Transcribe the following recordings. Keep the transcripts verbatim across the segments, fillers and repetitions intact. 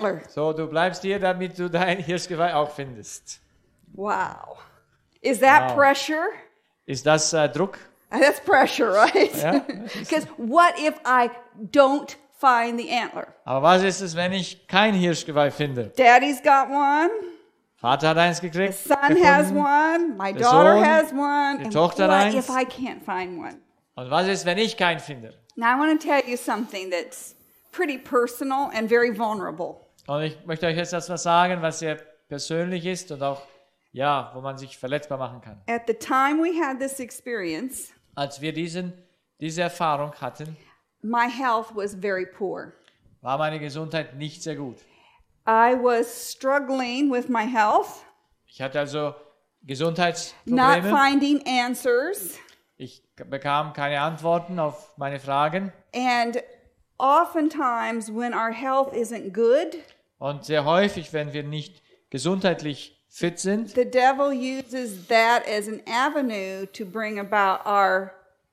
antler. So, du bleibst hier, damit du dein Hirschgeweih auch findest. Wow. Is that Wow. pressure? Ist das äh, Druck? That's pressure, right? Ja. Because what if I don't find the antler? Aber was ist es, wenn ich kein Hirschgeweih finde? Daddy's got one. Vater hat eins gekriegt, Son has gefunden. one. My Der daughter Sohn, has one. die And Tochter what eins. if I can't find one? Und was ist, wenn ich keinen finde? Now I want to tell you something that's pretty personal and very vulnerable. Und ich möchte euch jetzt etwas sagen, was sehr persönlich ist und auch, ja, wo man sich verletzbar machen kann. At the time we had this experience, Als wir diesen, diese Erfahrung hatten, my health was very poor. war meine Gesundheit nicht sehr gut. I was struggling with my health, Ich hatte also not Gesundheitsprobleme. finding answers, Ich bekam keine Antworten auf meine Fragen. and oftentimes when our health isn't good, Und sehr häufig, wenn wir nicht gesundheitlich fit sind, the devil uses that as an avenue to bring about our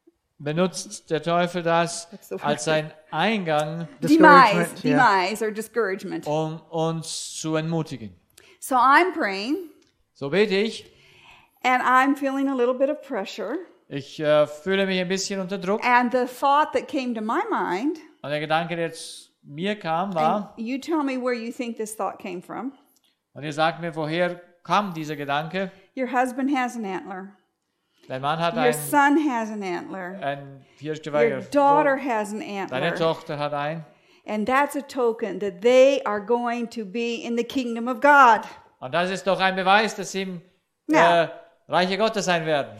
benutzt der Teufel das That's the word. als ein Eingang, demise, Discouragement, yeah. demise or discouragement. um uns zu entmutigen. So I'm praying, So bete ich. and I'm feeling a little bit of pressure. Ich äh, fühle mich ein bisschen unter Druck. And the thought that came to my mind, Und der Gedanke, der zu mir kam, war, and you tell me where you think this thought came from. und ihr sagt mir, woher kam dieser Gedanke? Your husband has an antler. Dein Mann hat Your ein, son has an antler. ein Hirschgeweih. Your daughter has an Deine antler. Tochter hat ein. And that's a token that they are going to be in the kingdom of God. Und das ist doch ein Beweis, dass sie im Ja. äh, Reiche Gottes sein werden.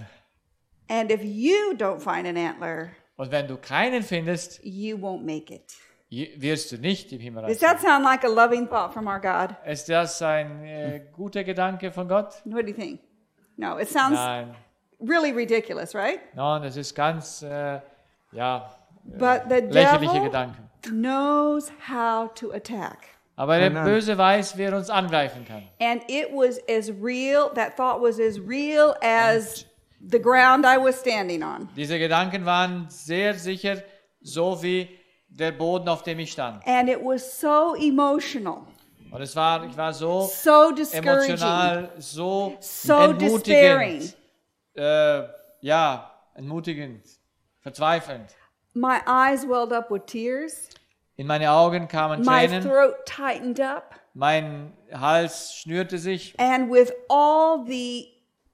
And if you don't find an antler, Und wenn du keinen findest, you won't make it. je- wirst du nicht im Himmelreich Does sein. that sound like a loving thought from our God? Ist das ein äh, guter Gedanke von Gott? What do you think? No, it sounds Nein. really ridiculous, right? Nein, das ist ganz, äh, ja, But the lächerliche devil Gedanke. knows how to attack. Aber der Amen. Böse weiß, wie er uns angreifen kann. And it was as real, that thought was as real as the ground I was standing on. Diese Gedanken waren sehr sicher, so wie der Boden, auf dem ich stand. And it was so emotional, Und es war, ich war so so discouraging, emotional, so, so despairing. entmutigend, äh, ja, entmutigend, verzweifelnd. My eyes welled up with tears. In meine Augen kamen My Tränen, throat tightened up. mein Hals schnürte sich And with all the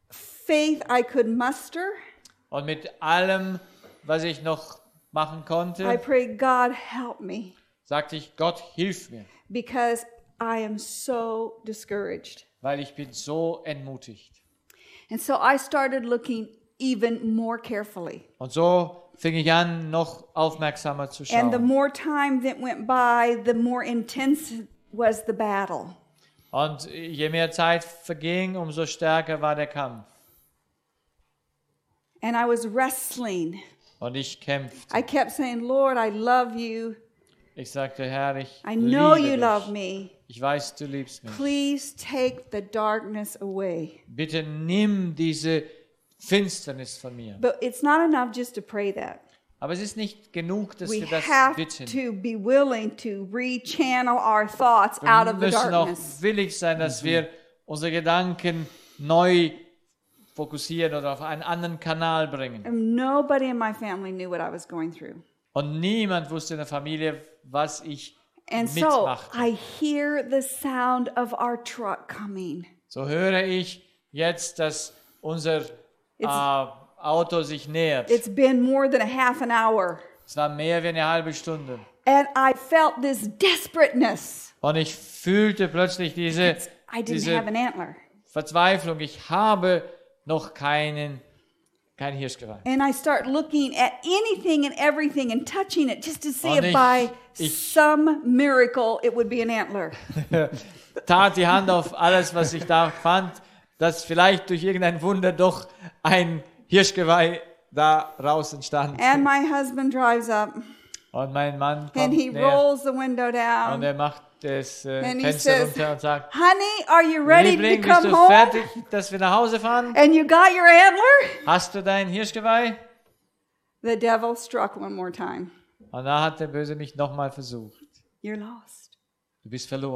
faith I could muster, und mit allem, was ich noch machen I konnte, prayed, God, help me, sagte ich, Gott, hilf mir, because I am so discouraged. weil ich bin so entmutigt. And so I started looking even more carefully. Und so fing ich an, noch aufmerksamer zu And the schauen. more time that went by, the more intense was the battle. Und je mehr Zeit verging, umso stärker war der Kampf. And I was wrestling. Und ich kämpfte. I kept saying, Lord, I love you. Ich sagte, Herr, ich I know liebe you dich. love me. Ich weiß, du liebst mich. Please take the darkness away. Bitte nimm diese Finsternis von mir. But it's not enough just to pray that. Aber es ist nicht genug, dass We wir das have bitten. to be willing to rechannel our thoughts Wir out of the müssen auch darkness. willig sein, dass wir unsere Gedanken neu fokussieren oder auf einen anderen Kanal bringen. And nobody in my family knew what I was going through. Und niemand wusste in der Familie, was ich And so mitmachte. I hear the sound of our truck coming. So höre ich jetzt, dass unser äh, Auto sich nähert. It's been more than a half an hour. Es war mehr wie eine halbe Stunde. And I felt this desperateness. Und ich fühlte plötzlich diese, I didn't diese have an antler. Verzweiflung. Ich habe noch keinen, kein Hirschgeweih. And I start looking at anything and everything and touching it just to see Und if ich- by ich- some miracle it would be an antler. Tat die Hand auf alles, was ich da fand, dass vielleicht durch irgendein Wunder doch ein Hirschgeweih da raus entstand. And my husband drives up Und mein Mann and kommt he näher rolls the window und down. er macht das äh, And he Fenster says, runter und sagt, Honey, are you ready Liebling, to bist come du home? fertig, dass wir nach Hause fahren? And you got your antler? Hast du dein Hirschgeweih? The devil struck one more time. Und da hat der Böse mich nochmal versucht. You're lost. Du bist verloren.